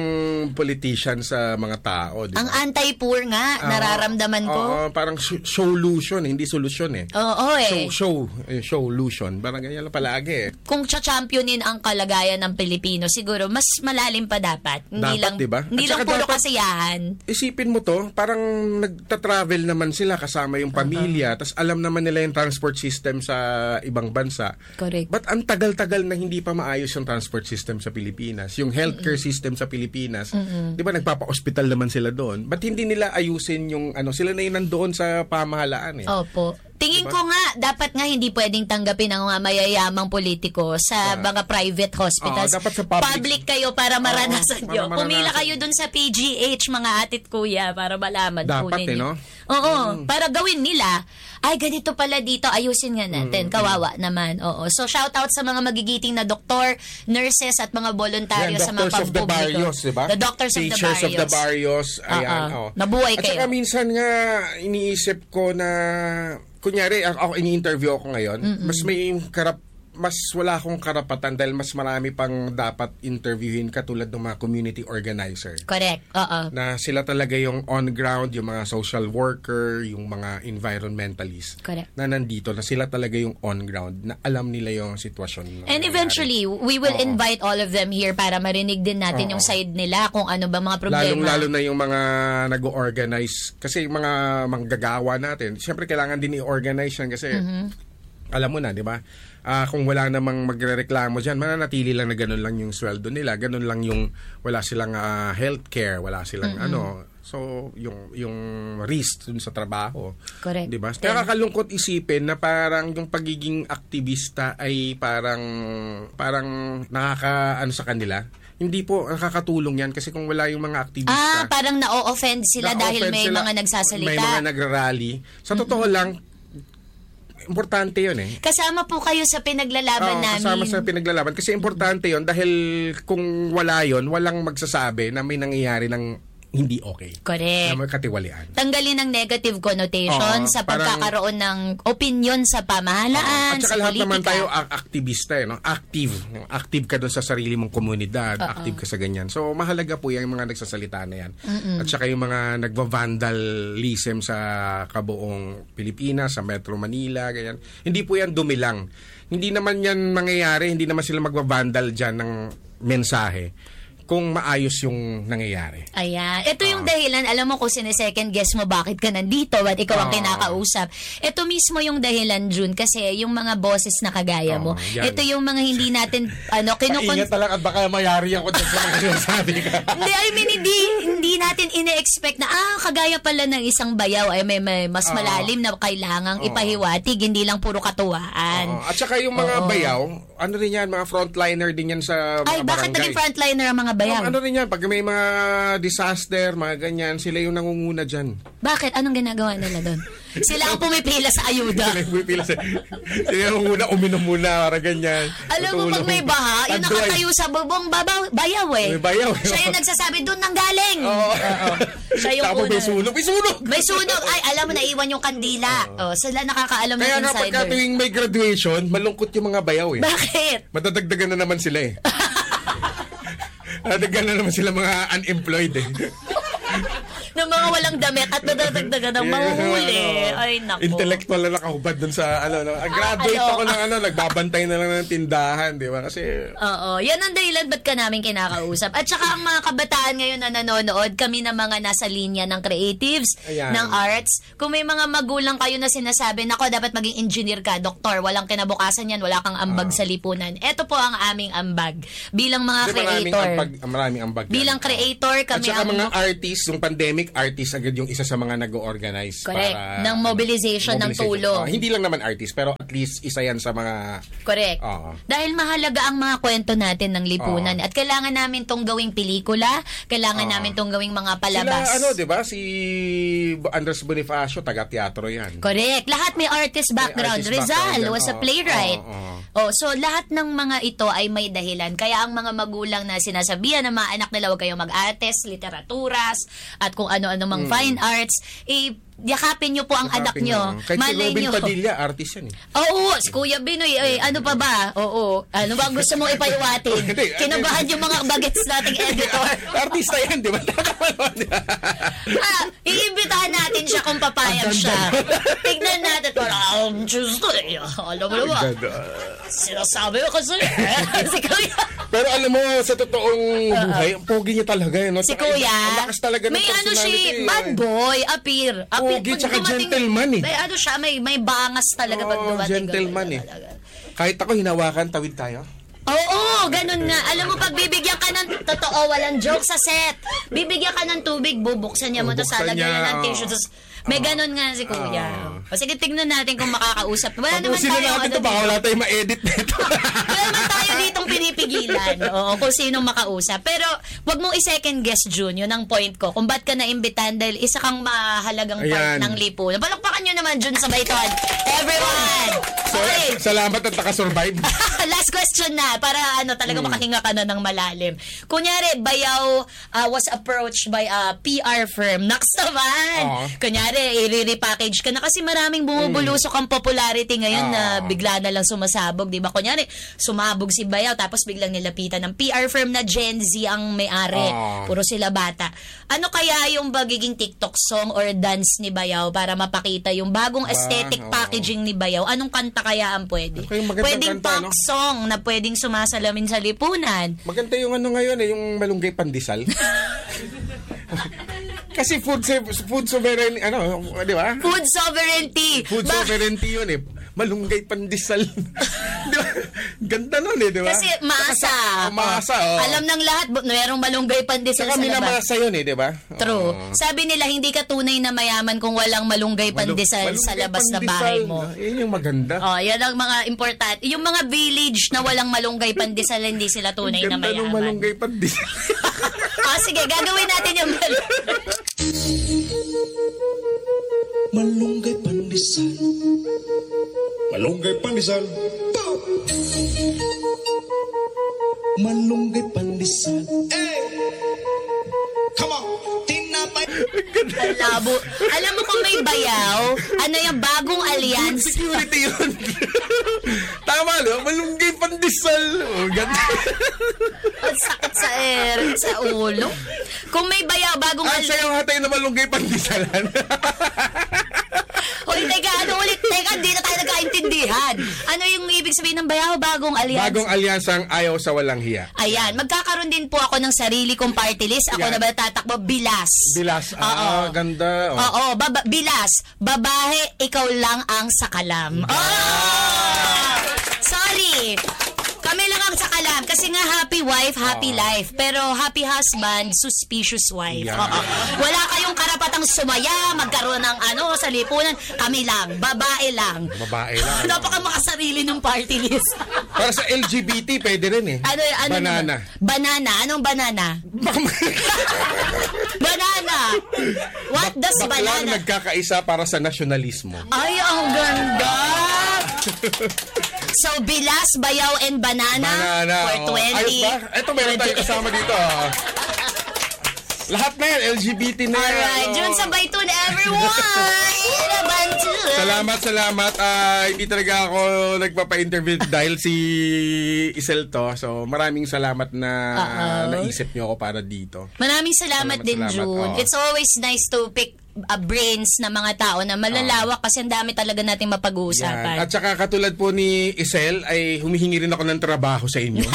[SPEAKER 3] politician sa mga tao. Di ba?
[SPEAKER 2] Ang anti-poor nga,
[SPEAKER 3] Oo.
[SPEAKER 2] nararamdaman ko.
[SPEAKER 3] Oo, parang sh- solution, hindi solusyon eh.
[SPEAKER 2] Oo eh.
[SPEAKER 3] Show, show, eh, solution. Parang ganyan lang palagi eh.
[SPEAKER 2] Kung cha-championin ang kalagayan ng Pilipino, siguro mas malalim pa dapat. Hindi
[SPEAKER 3] Dapat,
[SPEAKER 2] lang,
[SPEAKER 3] diba?
[SPEAKER 2] Hindi
[SPEAKER 3] At
[SPEAKER 2] lang
[SPEAKER 3] saka
[SPEAKER 2] puro
[SPEAKER 3] dapat-
[SPEAKER 2] kasiyahan.
[SPEAKER 3] Isipin mo to, parang nagta-travel naman sila kasama yung pamilya, tas alam naman nila yung transport system sa ibang bansa.
[SPEAKER 2] Correct.
[SPEAKER 3] But ang tagal-tagal na hindi pa maayos yung transport system sa Pilipinas, yung healthcare system sa Pilipinas, di ba nagpapa-hospital naman sila doon? Ba't hindi nila ayusin yung ano, sila na yun nandoon sa pamahalaan eh.
[SPEAKER 2] Opo. Tingin
[SPEAKER 3] Diba?
[SPEAKER 2] ko nga, dapat nga hindi pwedeng tanggapin ang mga mayayamang politiko sa
[SPEAKER 3] Yeah.
[SPEAKER 2] mga private hospitals.
[SPEAKER 3] Oo, dapat sa public.
[SPEAKER 2] kayo para maranasan
[SPEAKER 3] Oo,
[SPEAKER 2] nyo.
[SPEAKER 3] para
[SPEAKER 2] Pumila
[SPEAKER 3] maranasan.
[SPEAKER 2] kayo dun sa P G H, mga atit kuya, para malaman po
[SPEAKER 3] Dapat
[SPEAKER 2] ninyo.
[SPEAKER 3] eh, no?
[SPEAKER 2] Oo, para gawin nila, ay ganito pala dito, ayusin nga natin.
[SPEAKER 3] Mm.
[SPEAKER 2] Kawawa naman. Oo. So shout out sa mga magigiting na doktor, nurses at mga voluntaryo
[SPEAKER 3] Yan,
[SPEAKER 2] sa mga
[SPEAKER 3] Doctors of the
[SPEAKER 2] pampubliko.
[SPEAKER 3] Barrios, di ba?
[SPEAKER 2] The Doctors of the
[SPEAKER 3] Teachers
[SPEAKER 2] Barrios.
[SPEAKER 3] of the Barrios. Ayan,
[SPEAKER 2] Oo.
[SPEAKER 3] oh.
[SPEAKER 2] Nabuhay
[SPEAKER 3] At
[SPEAKER 2] kayo.
[SPEAKER 3] saka minsan nga, iniisip ko na, kunyari, ako ini-interview ako ngayon, mas may karap, mas wala akong karapatan dahil mas marami pang dapat interviewin katulad ng mga community organizer.
[SPEAKER 2] Correct. Oo.
[SPEAKER 3] Na sila talaga yung on-ground, yung mga social worker, yung mga environmentalist.
[SPEAKER 2] Correct.
[SPEAKER 3] Na nandito, na sila talaga yung on-ground, na alam nila yung sitwasyon. na
[SPEAKER 2] And
[SPEAKER 3] nangyayari.
[SPEAKER 2] eventually, we will
[SPEAKER 3] Oo.
[SPEAKER 2] invite all of them here para marinig din natin
[SPEAKER 3] Oo.
[SPEAKER 2] yung side nila kung ano ba mga problema.
[SPEAKER 3] Lalong-lalo na yung mga nag-organize. Kasi yung mga manggagawa natin, siyempre kailangan din i-organize yan kasi alam mo na, di ba? Ah, kung wala namang magrereklamo dyan, mananatili lang na ganun lang yung sweldo nila. Ganun lang yung wala silang ah, healthcare, wala silang ano. So, yung yung risk dun sa trabaho.
[SPEAKER 2] Correct.
[SPEAKER 3] Di ba?
[SPEAKER 2] Then-
[SPEAKER 3] Nakakalungkot isipin na parang yung pagiging aktivista ay parang parang nakaka ano sa kanila. Hindi po nakakatulong yan kasi kung wala yung mga aktivista.
[SPEAKER 2] Ah, parang na-offend sila dahil
[SPEAKER 3] na-offend
[SPEAKER 2] may
[SPEAKER 3] sila,
[SPEAKER 2] mga nagsasalita.
[SPEAKER 3] May mga nagrarally. Sa totoo lang, importante yun eh.
[SPEAKER 2] Kasama po kayo sa pinaglalaban
[SPEAKER 3] Oo,
[SPEAKER 2] namin.
[SPEAKER 3] kasama sa pinaglalaban. Kasi importante yon dahil kung wala yon walang magsasabi na may nangyayari ng hindi okay.
[SPEAKER 2] Correct.
[SPEAKER 3] Na magkatiwalian.
[SPEAKER 2] Tanggalin ang negative connotation
[SPEAKER 3] Oo,
[SPEAKER 2] sa
[SPEAKER 3] parang-
[SPEAKER 2] pagkakaroon ng opinion sa pamahalaan,
[SPEAKER 3] At
[SPEAKER 2] sa
[SPEAKER 3] saka lahat
[SPEAKER 2] politika.
[SPEAKER 3] naman tayo ak- aktivista eh, no? Active. Active ka doon sa sarili mong komunidad. Active ka sa ganyan. So, mahalaga po yung mga nagsasalita na yan. At saka yung mga nagva-vandalism sa kabuong Pilipinas, sa Metro Manila, ganyan. Hindi po yan dumilang. Hindi naman yan mangyayari, hindi naman sila magva-vandal dyan ng mensahe kung maayos yung nangyayari.
[SPEAKER 2] Ayan. Ito yung
[SPEAKER 3] Ah.
[SPEAKER 2] dahilan, alam mo kung sinesecond guess mo bakit ka nandito at ikaw ang
[SPEAKER 3] Ah.
[SPEAKER 2] kinakausap. Ito mismo yung dahilan, June, kasi yung mga bosses na kagaya mo,
[SPEAKER 3] Ah, yan.
[SPEAKER 2] ito yung mga hindi natin, ano, kinukon...
[SPEAKER 3] Paingat talaga at baka mayari ako dyan sa mga sinasabi ka.
[SPEAKER 2] Hindi, I mean, hindi, hindi natin ine-expect na, ah, kagaya pala ng isang bayaw, ay may, may mas
[SPEAKER 3] Oo.
[SPEAKER 2] malalim na kailangang
[SPEAKER 3] Oo.
[SPEAKER 2] ipahiwatig, hindi lang puro katuwaan.
[SPEAKER 3] Oo. At saka yung mga
[SPEAKER 2] Oo.
[SPEAKER 3] bayaw, ano rin yan, mga frontliner din yan sa mga
[SPEAKER 2] Ay, bakit
[SPEAKER 3] barangay.
[SPEAKER 2] naging frontliner ang mga bayaw?
[SPEAKER 3] Ano rin yan, pag may mga disaster, mga ganyan, sila yung nangunguna dyan.
[SPEAKER 2] Bakit? Anong ginagawa nila doon? Sila ang pumipila sa ayuda.
[SPEAKER 3] Sila yung pipila sa... Sila yung nangunguna, uminom muna, para ganyan.
[SPEAKER 2] Alam mo, pag
[SPEAKER 3] Tutulong.
[SPEAKER 2] may baha, yung
[SPEAKER 3] Tanduay.
[SPEAKER 2] nakatayo sa bubong babaw, bayaw eh.
[SPEAKER 3] May bayaw.
[SPEAKER 2] Siya yung nagsasabi, doon nang galing.
[SPEAKER 3] Oo.
[SPEAKER 2] Siya yung
[SPEAKER 3] Tapos
[SPEAKER 2] una.
[SPEAKER 3] may sunog, may sunog!
[SPEAKER 2] May sunog. Ay, alam mo, naiwan yung kandila. Oh, sila nakakaalam
[SPEAKER 3] Kaya
[SPEAKER 2] ng
[SPEAKER 3] nga pagka
[SPEAKER 2] insider.
[SPEAKER 3] tuwing may graduation, malungkot yung mga bayaw eh.
[SPEAKER 2] Bakit?
[SPEAKER 3] Madadagdagan na naman sila eh. Madadagdagan na naman sila mga unemployed eh.
[SPEAKER 2] Ng mga walang damit at nadadagdagan ng mahuhuli. Ay, naku.
[SPEAKER 3] Intellectual na nakahubad dun sa ano. no. Graduate
[SPEAKER 2] ano?
[SPEAKER 3] ako ng ano, nagbabantay na lang ng tindahan, di ba? Kasi
[SPEAKER 2] Oo. Yan ang dahilan ba't ka namin kinakausap. At saka ang mga kabataan ngayon na nanonood, kami na mga nasa linya ng creatives,
[SPEAKER 3] Ayan.
[SPEAKER 2] ng arts. Kung may mga magulang kayo na sinasabi, nako, dapat maging engineer ka, doktor, walang kinabukasan yan, wala kang ambag sa lipunan. Ito po ang aming ambag. Bilang mga
[SPEAKER 3] di ba maraming
[SPEAKER 2] creator.
[SPEAKER 3] ambag, maraming ambag. yan.
[SPEAKER 2] Bilang creator,
[SPEAKER 3] At
[SPEAKER 2] kami
[SPEAKER 3] saka
[SPEAKER 2] ang...
[SPEAKER 3] mga artists, yung pandemic artist agad yung isa sa mga nag-organize
[SPEAKER 2] Correct.
[SPEAKER 3] para
[SPEAKER 2] Ng mobilization ng tulong.
[SPEAKER 3] Oh, hindi lang naman artist, pero at least isa yan sa mga
[SPEAKER 2] Correct.
[SPEAKER 3] Oo.
[SPEAKER 2] Dahil mahalaga ang mga kwento natin ng lipunan. At kailangan namin tong gawing pelikula, kailangan
[SPEAKER 3] Oo.
[SPEAKER 2] namin tong gawing mga palabas.
[SPEAKER 3] sila ano, di ba? Si Andres Bonifacio, taga-teatro yan.
[SPEAKER 2] Correct. Lahat may artist background.
[SPEAKER 3] artist
[SPEAKER 2] Rizal
[SPEAKER 3] background yan.
[SPEAKER 2] was a
[SPEAKER 3] Oo.
[SPEAKER 2] playwright.
[SPEAKER 3] Oo, oo.
[SPEAKER 2] Oh, so lahat ng mga ito ay may dahilan. Kaya ang mga magulang na sinasabihan ng mga anak nila, huwag kayong mag-artist, literaturas, at kung ano-ano mang
[SPEAKER 3] Mm.
[SPEAKER 2] fine arts, eh, yakapin nyo po ang anak
[SPEAKER 3] Yakapin
[SPEAKER 2] nyo.
[SPEAKER 3] nyo. Kahit si
[SPEAKER 2] Malay
[SPEAKER 3] Robin
[SPEAKER 2] nyo.
[SPEAKER 3] Padilla, artist yan eh.
[SPEAKER 2] Oo, si Kuya Binoy, eh, ano pa ba? Oo, ano ba ang gusto mong ipaiwatin?
[SPEAKER 3] Hindi,
[SPEAKER 2] Kinabahan yung mga bagets nating editor.
[SPEAKER 3] Artista yan, di ba?
[SPEAKER 2] ah, iimbitahan natin siya kung papayag siya. Tignan natin, parang Tuesday. Alam mo naman, sinasabi ko kasi, si Kuya.
[SPEAKER 3] Pero alam mo, sa totoong buhay, ang pogi niya talaga. Eh, no?
[SPEAKER 2] Si
[SPEAKER 3] Tsaka,
[SPEAKER 2] Kuya,
[SPEAKER 3] ang lakas talaga ng
[SPEAKER 2] may ano siya,
[SPEAKER 3] personality,
[SPEAKER 2] bad
[SPEAKER 3] eh.
[SPEAKER 2] boy, appear. appear.
[SPEAKER 3] Pogi,
[SPEAKER 2] Pag
[SPEAKER 3] tsaka
[SPEAKER 2] dumating-
[SPEAKER 3] gentleman eh.
[SPEAKER 2] May ano siya, may, may bangas talaga pag
[SPEAKER 3] Oo,
[SPEAKER 2] dumating.
[SPEAKER 3] gentleman eh. Kahit ako hinawakan, tawid tayo.
[SPEAKER 2] Oo, ganun nga. Alam mo, pag bibigyan ka ng, totoo, walang joke sa set. Bibigyan ka ng tubig, bubuksan niya mo, tapos
[SPEAKER 3] Bubuksan
[SPEAKER 2] lalagyan
[SPEAKER 3] niya,
[SPEAKER 2] niya ng
[SPEAKER 3] oo.
[SPEAKER 2] tissue. Tapos, may ganun nga si Kuya. O sige, tignan natin kung makakausap. Wala naman
[SPEAKER 3] Pag-usin
[SPEAKER 2] tayo.
[SPEAKER 3] na natin ito, baka wala tayong ma-edit nito.
[SPEAKER 2] Wala naman tayo ditong pinipigilan. Oo, kung sino makausap. Pero, wag mong i-second guess, June. Yun ang point ko. Kung ba't ka na-imbitan dahil isa kang mahalagang part
[SPEAKER 3] Ayan.
[SPEAKER 2] ng lipunan. Palakpakan nyo naman, June, sa Bayton. Everyone!
[SPEAKER 3] So,
[SPEAKER 2] Okay.
[SPEAKER 3] salamat at nakasurvive.
[SPEAKER 2] Last question na para ano talaga
[SPEAKER 3] Hmm.
[SPEAKER 2] makahinga ka na ng malalim. Kunyari, Bayaw uh, was approached by a P R firm. Naks naman.
[SPEAKER 3] Oo.
[SPEAKER 2] Kunyari, i-repackage ka na kasi maraming bumubulusok ang popularity ngayon na
[SPEAKER 3] Oo.
[SPEAKER 2] bigla na lang sumasabog. Di ba? Kunyari, sumabog si Bayaw tapos biglang nilapitan ng P R firm na Gen Z ang may-ari.
[SPEAKER 3] Oo.
[SPEAKER 2] Puro sila bata. Ano kaya yung bagiging TikTok song or dance ni Bayaw para mapakita yung bagong aesthetic
[SPEAKER 3] oo.
[SPEAKER 2] packaging ni Bayaw? Anong kanta kaya ang pwede?
[SPEAKER 3] Ano kayong magandang
[SPEAKER 2] Pwedeng
[SPEAKER 3] kanta,
[SPEAKER 2] punk
[SPEAKER 3] no?
[SPEAKER 2] song na pwedeng sumasalamin sa lipunan.
[SPEAKER 3] Maganda yung ano ngayon eh, yung malunggay pandesal. Kasi food food sovereignty, ano, di ba?
[SPEAKER 2] Food sovereignty.
[SPEAKER 3] Food
[SPEAKER 2] Ba-
[SPEAKER 3] sovereignty yun eh. Malunggay pandesal. Di ba? Ganda nun eh, di ba?
[SPEAKER 2] Kasi maasa.
[SPEAKER 3] Saka sa- maasa, oh.
[SPEAKER 2] Alam ng lahat, bu- mayroong malunggay pandesal
[SPEAKER 3] Saka
[SPEAKER 2] sa labas.
[SPEAKER 3] minamasa yun eh, di ba?
[SPEAKER 2] True.
[SPEAKER 3] Oo.
[SPEAKER 2] Sabi nila, hindi ka tunay na mayaman kung walang malunggay
[SPEAKER 3] Malu-
[SPEAKER 2] pandesal sa
[SPEAKER 3] malunggay
[SPEAKER 2] labas na
[SPEAKER 3] pandesal.
[SPEAKER 2] bahay mo.
[SPEAKER 3] Yun yung maganda.
[SPEAKER 2] Oh, yan ang mga important. Yung mga village na walang malunggay pandesal, hindi sila tunay na
[SPEAKER 3] Ganda nung
[SPEAKER 2] mayaman.
[SPEAKER 3] malunggay pandesal.
[SPEAKER 2] Ah, sige, gagawin natin yung mal-
[SPEAKER 4] Malunggay pandesal. Malunggay pandesal. Malunggay pandesal. Hey! Come on! Tinapay!
[SPEAKER 2] Ang labo. Alam mo kung may Bayaw, ano yung bagong alliance?
[SPEAKER 3] Security yun. Tama, no? Malunggay pandesal. Oh, ganda.
[SPEAKER 2] Ang sakit sa air, sa ulo. Kung may Bayaw, bagong
[SPEAKER 3] Ah,
[SPEAKER 2] alliance.
[SPEAKER 3] siya yung hatay na malunggay pandesalan.
[SPEAKER 2] Uy, teka, ano ulit? Teka, hindi na tayo nagkaintindihan. Ano yung ibig sabihin ng Bayaw, bagong alliance?
[SPEAKER 3] Bagong alyansang ayaw sa walang hiya.
[SPEAKER 2] Ayan, magkakaroon din po ako ng sarili kong party list. Ako
[SPEAKER 3] Yan.
[SPEAKER 2] na ba tatakbo? Bilas.
[SPEAKER 3] Bilas.
[SPEAKER 2] Oo.
[SPEAKER 3] Ah, ganda. Oh.
[SPEAKER 2] Oo, baba, bilas. Babae, ikaw lang ang sakalam. Oh! Sorry. Kami lang ang sakalam. Kasi nga happy wife, happy life. Pero happy husband, suspicious wife.
[SPEAKER 3] Yeah.
[SPEAKER 2] Oo. Wala kayong karapatang sumaya, magkaroon ng ano sa lipunan. Kami lang. Babae lang.
[SPEAKER 3] Babae lang.
[SPEAKER 2] Napaka makasarili ng party list.
[SPEAKER 3] Para sa L G B T, pwede rin eh.
[SPEAKER 2] Ano, ano
[SPEAKER 3] Banana.
[SPEAKER 2] naman? Banana. Anong banana? Banana. What does
[SPEAKER 3] Bakla
[SPEAKER 2] banana?
[SPEAKER 3] nagkakaisa para sa nasyonalismo.
[SPEAKER 2] Ay, ang ganda! So, Bilas, Bayaw, and Banana,
[SPEAKER 3] Banana.
[SPEAKER 2] for
[SPEAKER 3] oh.
[SPEAKER 2] twenty.
[SPEAKER 3] Ayos ba? Ito, meron tayong kasama dito. oh. Lahat na yan, L G B T na yan.
[SPEAKER 2] Alright,
[SPEAKER 3] oh.
[SPEAKER 2] June sa Baytun, everyone! Inabantuan!
[SPEAKER 3] Salamat, salamat. Ah, hindi talaga ako nagpapa-interview dahil si Isel to. So, maraming salamat na
[SPEAKER 2] Uh-oh.
[SPEAKER 3] naisip niyo ako para dito.
[SPEAKER 2] Maraming salamat,
[SPEAKER 3] Salamat,
[SPEAKER 2] din,
[SPEAKER 3] salamat.
[SPEAKER 2] June.
[SPEAKER 3] Oo.
[SPEAKER 2] It's always nice to pick uh, brains na mga tao na malalawak kasi ang dami talaga nating
[SPEAKER 3] Yan.
[SPEAKER 2] mapag-uusapan.
[SPEAKER 3] At saka katulad po ni Isel, ay humihingi rin ako ng trabaho sa inyo.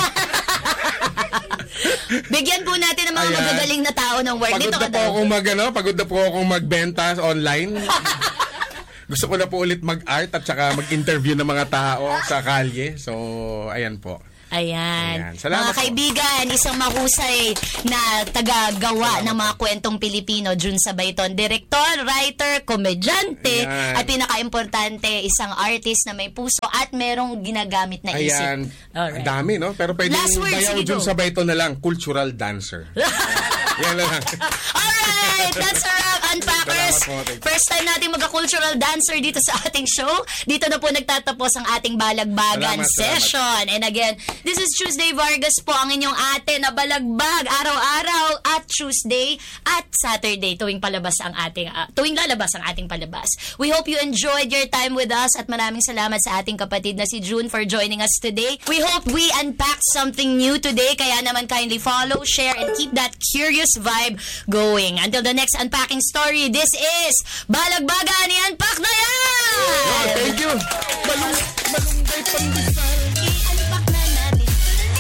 [SPEAKER 2] Bigyan po natin ng mga
[SPEAKER 3] Ayan.
[SPEAKER 2] magagaling na tao ng world.
[SPEAKER 3] Pagod
[SPEAKER 2] Dito
[SPEAKER 3] na
[SPEAKER 2] ka
[SPEAKER 3] po
[SPEAKER 2] daw.
[SPEAKER 3] akong mag, ano, pagod na po akong magbenta online. Gusto ko na po ulit mag-art at saka mag-interview ng mga tao sa kalye. So, ayan po.
[SPEAKER 2] Ayan.
[SPEAKER 3] Ayan. Salamat
[SPEAKER 2] Mga kaibigan, isang mahusay na taga-gawa ng mga kwentong Pilipino, June Sabayton. Director, writer, komedyante,
[SPEAKER 3] Ayan.
[SPEAKER 2] at pinaka-importante, isang artist na may puso at merong ginagamit na isip.
[SPEAKER 3] Ayan.
[SPEAKER 2] Alright.
[SPEAKER 3] Ang dami, no? Pero pwedeng
[SPEAKER 2] Last words,
[SPEAKER 3] bayaw
[SPEAKER 2] sige,
[SPEAKER 3] dun
[SPEAKER 2] go.
[SPEAKER 3] sa bayto na lang, cultural dancer. Yan lang.
[SPEAKER 2] Alright, that's a wrap. Unpackers.
[SPEAKER 3] Salamat po, thank you.
[SPEAKER 2] First time natin magka-cultural dancer dito sa ating show. Dito na po nagtatapos ang ating balagbagan
[SPEAKER 3] Salamat,
[SPEAKER 2] session. And again, this is Tuesday Vargas po, ang inyong ate na balagbag araw-araw at Tuesday at Saturday tuwing palabas ang ating uh, tuwing lalabas ang ating palabas. We hope you enjoyed your time with us at maraming salamat sa ating kapatid na si June for joining us today. We hope we unpacked something new today, kaya naman kindly follow, share, and keep that curious vibe going. Until the next unpacking story, this is Balagbagan, i-unpack na yan!
[SPEAKER 3] Oh, thank you. Malung, malunggay pandesal.
[SPEAKER 2] I-unpack na natin.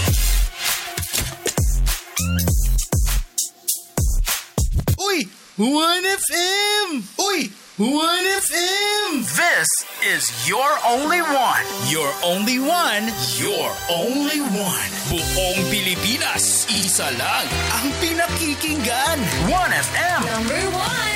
[SPEAKER 1] Uy! one F M! Uy! one F M! This is your only one. Your only one. Your only one. Buong Pilipinas, isa lang ang pinakikinggan. one F M.
[SPEAKER 2] Number one!